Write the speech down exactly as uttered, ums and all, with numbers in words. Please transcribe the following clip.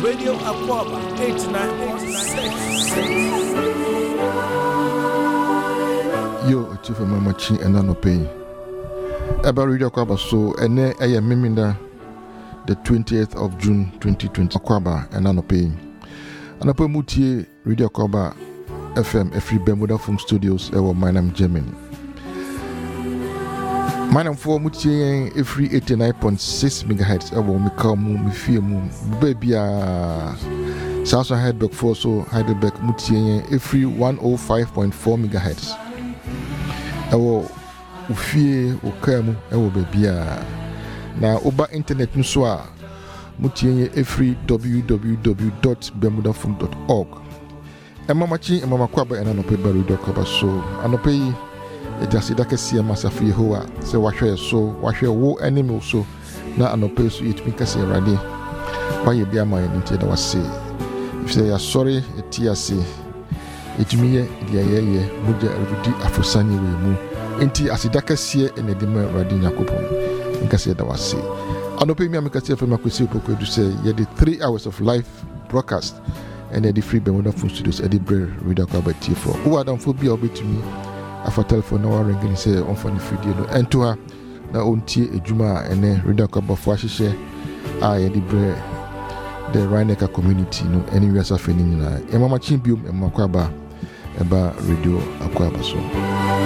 Radio Aquaba eighty-nine point six. Yo, Chief Mama Chi and Anope. About Radio Aquaba, so and then I am Miminda the twentieth of June twenty twenty. Aquaba and Anope. Anope Mutie Radio Aquaba F M, Every Bermuda from Studios, ever my name Jemin. My name for Mutie every eighty-nine point six megahertz, ever me come, me feel, baby, ah. South Heidelberg for so Heidelberg Mutie every one oh five point four megahertz. Ewo ufie okamu ewo bebia na oba internet nso a mutie every w w w dot bermuda funk dot org. Emamachi emamakwaba ena no pe baru dot com so anope yi ejase da kese masafu yehowa se wahwe so wahwe wo enemy so na anope so yetumi kase rade baye bia ma yenti da wase if say ya sorry etiase etumi dia yeye muja rudi afosanye we mu enti asidaka sie enedima radi nyakopon nkase da wase anope mi amekase fe makwesi opoku edu say ye the three hours of live broadcast and the free Bermuda Phone Studios Eddie Bray Radio Kwaba T four who adam phobia obetumi afa telephone na wa ring say on for the video no ento ha na ontie ejuma ene Radio Kwaba fo ahihye a Eddie Bray the Rhineka community no anywhere safeni nyina emama chimbium emma kwaba eba Radio Aquaba so